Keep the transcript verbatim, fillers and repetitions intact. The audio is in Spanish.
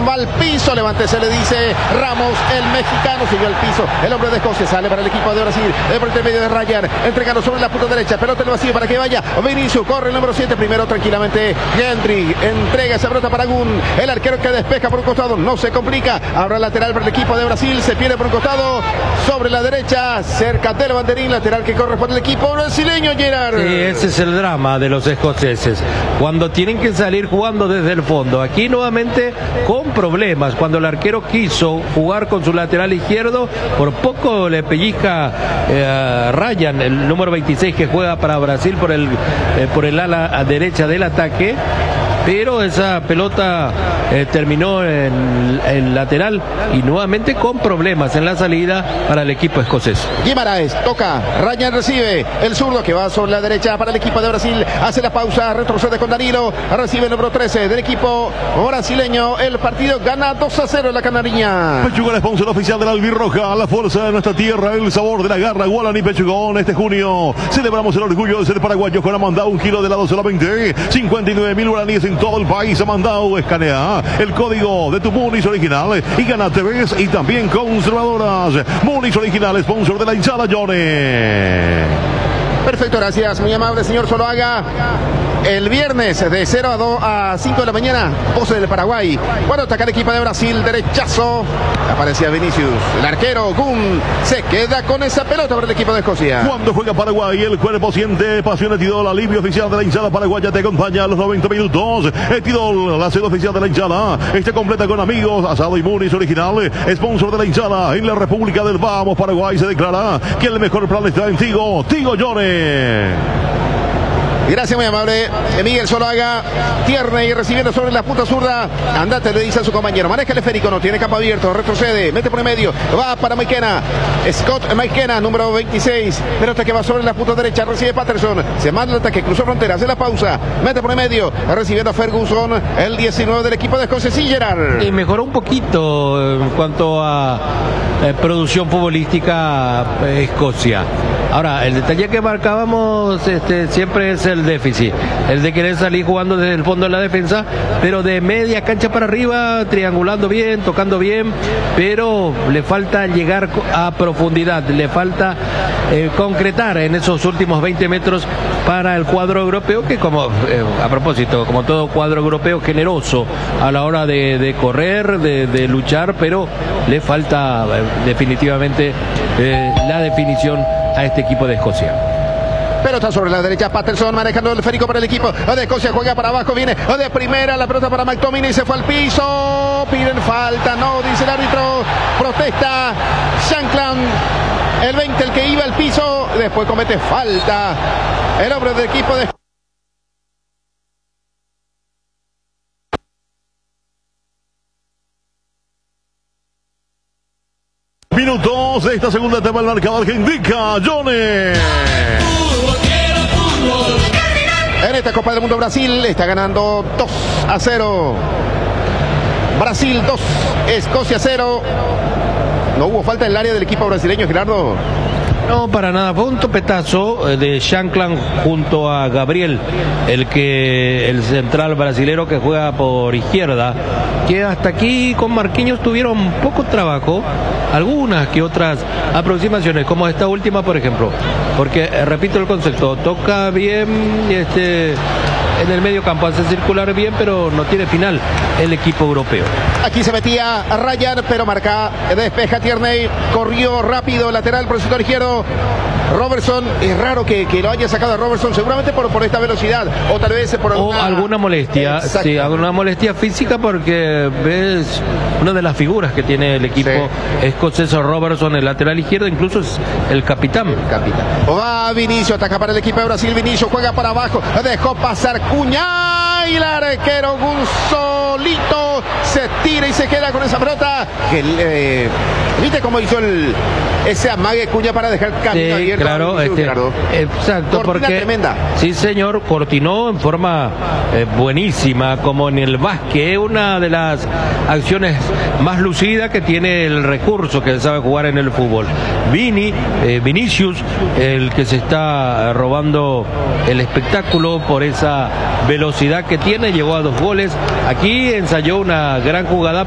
va al piso, levántese, le dice Ramos, el mexicano, siguió al piso, el hombre de Escocia sale para el equipo de Brasil, por el medio de Ryan, entregando sobre la punta derecha, pelota en el vacío para que vaya Vinicius, corre el número siete, primero tranquilamente Hendry, entrega esa pelota para Gun, el arquero que despeja por un costado, no se complica, ahora lateral para el equipo de Brasil, se pierde por un costado, sobre la derecha, cerca del banderín, lateral que corresponde al equipo brasileño, Gerard. Sí, ese es el drama de los escoceses, cuando tienen que salir jugando desde el fondo, aquí nuevamente con problemas, cuando el arquero quiso jugar con su lateral izquierdo, por poco le pellizca eh, a Ryan, el número veintiséis que juega para Brasil por el, eh, por el ala derecha del ataque, pero esa pelota eh, terminó en el lateral y nuevamente con problemas en la salida para el equipo escocés. Guimaraes toca, Ryan recibe, el zurdo que va sobre la derecha para el equipo de Brasil, hace la pausa, retrocede con Danilo, recibe el número trece del equipo brasileño, el partido gana dos a cero en la Canariña. Pechuga, el sponsor oficial de la albirroja, la fuerza de nuestra tierra, el sabor de la garra, Guaraní Pechugón. Este junio celebramos el orgullo de ser paraguayos con Amandau, un kilo de helado solamente cincuenta y nueve mil guaraníes en todo el país. Amandau, escanea el código de tu Munis original y gana T Vs y también conservadoras. Munis original, sponsor de la hinchada Johnny. Perfecto, gracias, muy amable señor Zuluaga. El viernes de cero a dos a cinco de la mañana, Pose del Paraguay. Bueno, ataca el equipo de Brasil, derechazo. Aparecía Vinicius, el arquero Gun se queda con esa pelota para el equipo de Escocia. Cuando juega Paraguay, el cuerpo siente pasión. Etidol, alivio oficial de la hinchada paraguaya, te acompaña a los noventa minutos. Etidol, la sede oficial de la hinchada, está completa con amigos, asado y Munis original, sponsor de la hinchada en la República del Vamos Paraguay. Se declara que el mejor plan está en Tigo, Tigo Johnny. Gracias, muy amable. Miguel Zuluaga, Tierney recibiendo sobre la punta zurda. Andate, le dice a su compañero. Maneja el esférico, no tiene campo abierto. Retrocede, mete por el medio. Va para McKenna. Scott McKenna, número veintiséis. Pelota que va sobre la punta derecha. Recibe Patterson. Se manda el ataque, cruzó frontera, hace la pausa. Mete por el medio. Recibiendo a Ferguson, el diecinueve del equipo de Escocia. Sí, Gerard. Y mejoró un poquito en cuanto a eh, producción futbolística eh, Escocia. Ahora, el detalle que marcábamos este, siempre es el déficit, el de querer salir jugando desde el fondo de la defensa, pero de media cancha para arriba, triangulando bien, tocando bien, pero le falta llegar a profundidad, le falta eh, concretar en esos últimos veinte metros para el cuadro europeo, que como, eh, a propósito, como todo cuadro europeo, generoso a la hora de, de correr, de, de luchar, pero le falta eh, definitivamente eh, la definición a este equipo de Escocia. Pelota sobre la derecha, Patterson manejando el esférico para el equipo de Escocia, juega para abajo, viene de primera, la pelota para McTominay, se fue al piso, piden falta, no, dice el árbitro, protesta Shankland, el veinte, el que iba al piso, después comete falta, el hombre del equipo de minutos de esta segunda etapa, el marcador que indica Johnny. En esta Copa del Mundo Brasil está ganando dos a cero. Brasil dos, Escocia cero. No hubo falta en el área del equipo brasileño, Gerardo. No, para nada, fue un topetazo de Shankland junto a Gabriel, el que el central brasilero que juega por izquierda, que hasta aquí con Marquinhos tuvieron poco trabajo, algunas que otras aproximaciones, como esta última por ejemplo, porque eh, repito el concepto, toca bien este en el medio campo, hace circular bien, pero no tiene final el equipo europeo. Aquí se metía a Ryan, pero marca, despeja Tierney, corrió rápido, lateral por el sector izquierdo. Robertson, es raro que, que lo haya sacado a Robertson, seguramente por, por esta velocidad, o tal vez por alguna... O alguna molestia, sí, alguna molestia física, porque ves una de las figuras que tiene el equipo sí. escocés, Robertson, el lateral izquierdo, incluso es el capitán. El capitán. Va Vinicius, ataca para el equipo de Brasil, Vinicius juega para abajo, dejó pasar Cuña, y el arquero Gunsolito se tira y se queda con esa pelota, que eh, ¿viste cómo hizo el, ese amague Cuña para dejar camino sí, abierto? Claro, este, exacto, cortina porque tremenda. Sí, señor, cortinó en forma eh, buenísima, como en el básquet, una de las acciones más lucidas que tiene el recurso que sabe jugar en el fútbol. Vini, eh, Vinicius, el que se está robando el espectáculo por esa velocidad que tiene, llegó a dos goles. Aquí ensayó una gran jugada